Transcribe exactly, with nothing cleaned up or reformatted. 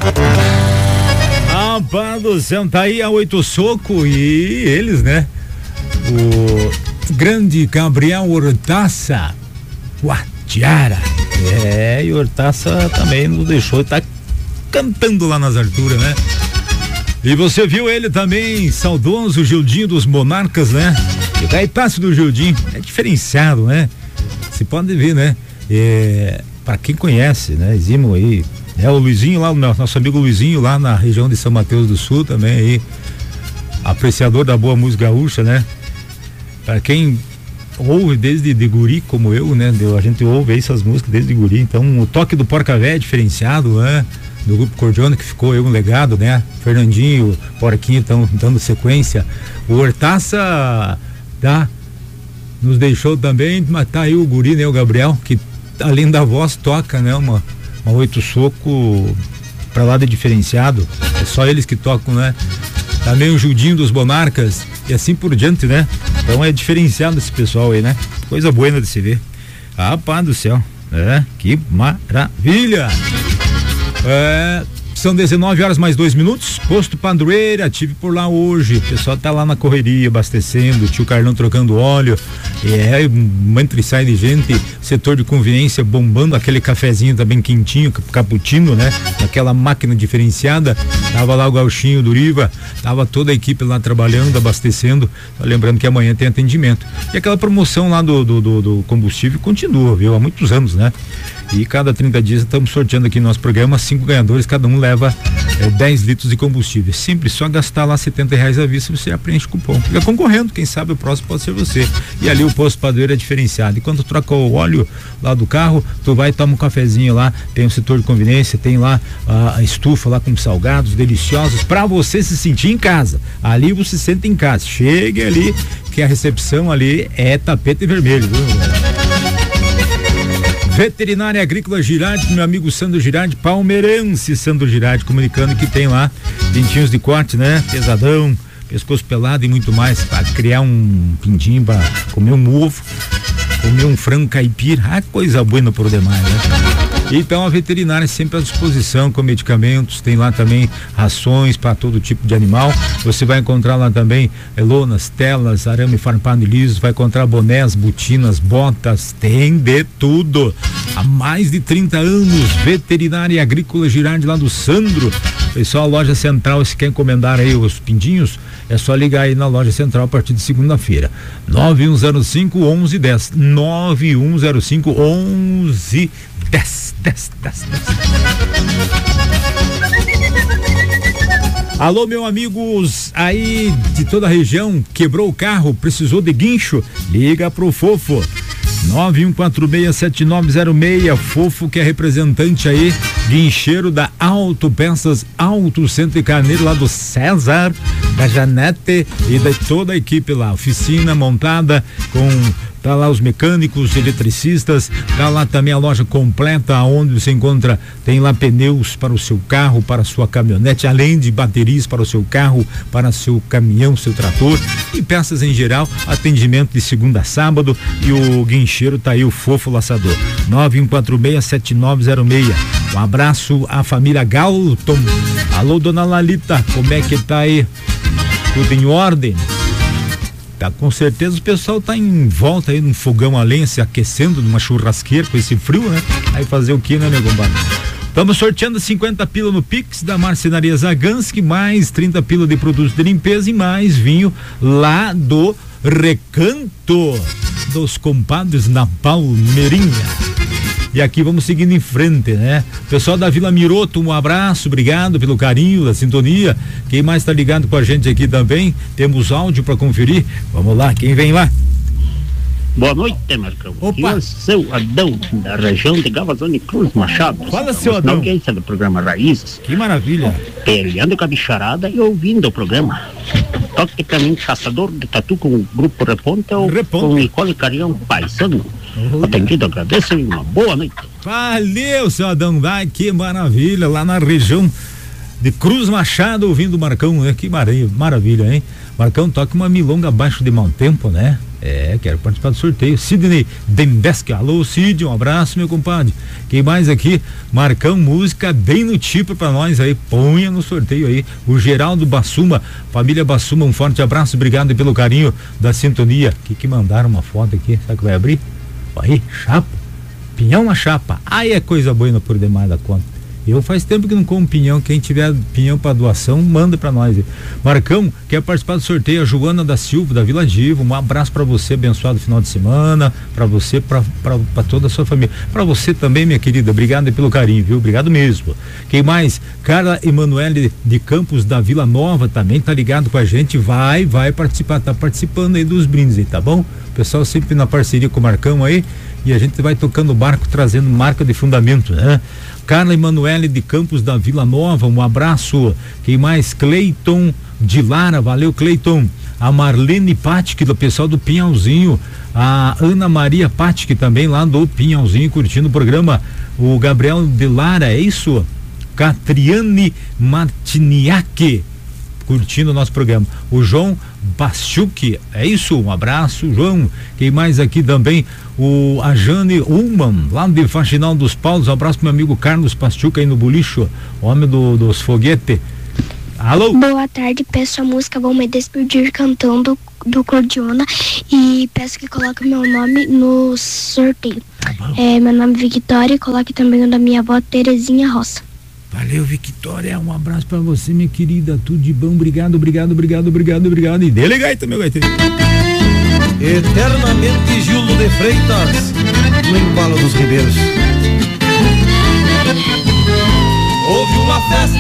Rapaz do céu, tá aí a Oito Soco e eles, né? O grande Gabriel Hortaça, Guatiara. É, e Hortaça também nos deixou, tá cantando lá nas alturas, né? E você viu ele também, saudoso Gildinho dos Monarcas, né? O gaitaço do Gildinho, é diferenciado, né? Você pode ver, né? É, pra quem conhece, né? Eximo aí, é o Luizinho lá, o nosso amigo Luizinho lá na região de São Mateus do Sul também aí, apreciador da boa música gaúcha, né? Pra quem ouve desde de guri como eu, né? A gente ouve essas músicas desde guri, então o toque do Porca Véia é diferenciado, né? Do grupo Cordiona, que ficou aí um legado, né? Fernandinho, Porquinho estão dando sequência. O Hortaça tá, nos deixou também, mas tá aí o guri, né? O Gabriel, que além da voz toca, né? Uma, uma Oito Soco pra lá de diferenciado. É só eles que tocam, né? Também o Judinho dos Monarcas e assim por diante, né? Então é diferenciado esse pessoal aí, né? Coisa boa de se ver. Ah, pá do céu. É, que maravilha! É, são dezenove horas mais dois minutos. Posto Padroeira, tive por lá hoje. O pessoal tá lá na correria, abastecendo. O tio Carlão trocando óleo. É, um entra e sai de gente. Setor de conveniência bombando. Aquele cafezinho também quentinho, cappuccino, né? Aquela máquina diferenciada. Tava lá o Gauchinho do Riva. Tava toda a equipe lá trabalhando, abastecendo. Só lembrando que amanhã tem atendimento. E aquela promoção lá do, do, do, do combustível continua, viu? Há muitos anos, né? E cada trinta dias estamos sorteando aqui no nosso programa cinco ganhadores, cada um leva é, dez litros de combustível. Simples, só gastar lá setenta reais à vista, você já preenche o cupom. Fica concorrendo, quem sabe o próximo pode ser você. E ali o posto Padroeira é diferenciado. E quando tu troca o óleo lá do carro, tu vai e toma um cafezinho lá, tem o setor de conveniência, tem lá a, a estufa lá com salgados deliciosos para você se sentir em casa. Ali você se sente em casa. Chegue ali, que a recepção ali é tapete vermelho, viu? Veterinária Agrícola Girardi, meu amigo Sandro Girardi, palmeirense Sandro Girardi, comunicando que tem lá dentinhos de corte, né? Pesadão, pescoço pelado e muito mais, para criar um pintinho, para comer um ovo, comer um frango caipira, ah, coisa boa por demais, né? Então a veterinária é sempre à disposição com medicamentos, tem lá também rações para todo tipo de animal. Você vai encontrar lá também é, lonas, telas, arame farpado e liso, vai encontrar bonés, botinas, botas, tem de tudo. Há mais de trinta anos, Veterinária Agrícola Girardi lá do Sandro. Pessoal, loja central, se quer encomendar aí os pindinhos, é só ligar aí na loja central a partir de segunda-feira. nove um zero cinco, onze dez. nove um zero cinco, onze dez. dez, dez, dez. Alô, meus amigos aí de toda a região, quebrou o carro, precisou de guincho? Liga pro Fofo. nove um quatro seis sete nove zero seis, Fofo, que é representante aí, guincheiro da Autopeças Auto Centro e Carneiro, lá do César, da Janete e de toda a equipe lá, oficina montada com, tá lá os mecânicos, eletricistas, tá lá também a loja completa, onde você encontra, tem lá pneus para o seu carro, para a sua caminhonete, além de baterias para o seu carro, para seu caminhão, seu trator e peças em geral, atendimento de segunda a sábado, e o guincheiro tá aí, o Fofo Laçador. nove um quatro seis sete nove zero seis. Um abraço à família Galton. Alô, dona Lalita, como é que tá aí? Tudo em ordem? Tá, com certeza o pessoal tá em volta aí num fogão a lenha, se aquecendo numa churrasqueira com esse frio, né? Aí fazer o que, né, meu compadre? Estamos sorteando cinquenta pila no Pix da Marcenaria Zaganski, mais trinta pila de produtos de limpeza e mais vinho lá do Recanto dos compadres na Palmeirinha. E aqui vamos seguindo em frente, né? Pessoal da Vila Miroto, um abraço, obrigado pelo carinho, da sintonia. Quem mais tá ligado com a gente aqui também? Temos áudio para conferir. Vamos lá, quem vem lá? Boa noite, Marcão. Opa! Aqui é o seu Adão, da região de Gavazone Cruz Machado. Fala, seu Adão. Na audiência do programa Raízes. Que maravilha. Peleando com a bicharada e ouvindo o programa. Toque pra mim, caçador de tatu com o grupo Reponta ou Reponta. com Nicole Carião Paisano. Uhum. Atendido, agradeço e uma boa noite. Valeu, seu Adão. Vai, que maravilha, lá na região de Cruz Machado, ouvindo o Marcão, né? Que maravilha, maravilha, hein? Marcão toca uma milonga abaixo de mau tempo, né? É, quero participar do sorteio. Sidney Dembesque, alô Cid, um abraço, meu compadre. Quem mais aqui? Marcão, música bem no tipo pra nós aí, ponha no sorteio aí. O Geraldo Bassuma, família Bassuma, um forte abraço, obrigado pelo carinho da sintonia. Que que mandaram uma foto aqui, sabe que vai abrir? Aí, chapa, pinhão na chapa, aí é coisa boa por demais da conta. Eu faz tempo que não como pinhão, quem tiver pinhão para doação, manda para nós. Marcão, quer participar do sorteio? A Joana da Silva, da Vila Diva, um abraço para você, abençoado final de semana, para você, para toda a sua família, para você também, minha querida, obrigado pelo carinho, viu? Obrigado mesmo. Quem mais? Carla Emanuele de Campos, da Vila Nova, também tá ligado com a gente, vai, vai participar, tá participando aí dos brindes aí, tá bom? O pessoal sempre na parceria com o Marcão aí, e a gente vai tocando o barco, trazendo marca de fundamento, né? Carla Emanuele de Campos, da Vila Nova, um abraço. Quem mais? Cleiton de Lara, valeu Cleiton. A Marlene Patic, do pessoal do Pinhalzinho. A Ana Maria Patic, também lá do Pinhalzinho, curtindo o programa. O Gabriel de Lara, é isso? Catriane Martiniak, curtindo o nosso programa. O João Bastiuk, é isso? Um abraço, João. Quem mais aqui também? O a Jane Ullman, lá de Faxinal dos Paulos, um abraço pro meu amigo Carlos Pastiuk aí no Bolicho, homem do, dos foguetes. Alô? Boa tarde, peço a música Vou Me Despedir cantando do Cordiona e peço que coloque meu nome no sorteio. Tá é, meu nome é Victoria e coloque também o da minha avó Terezinha Roça. Valeu, Victoria, um abraço pra você, minha querida, tudo de bom, obrigado, obrigado, obrigado, obrigado, obrigado, e dele gaita, meu gaiteiro. Eternamente Gildo de Freitas, no embalo dos ribeiros. Houve uma festa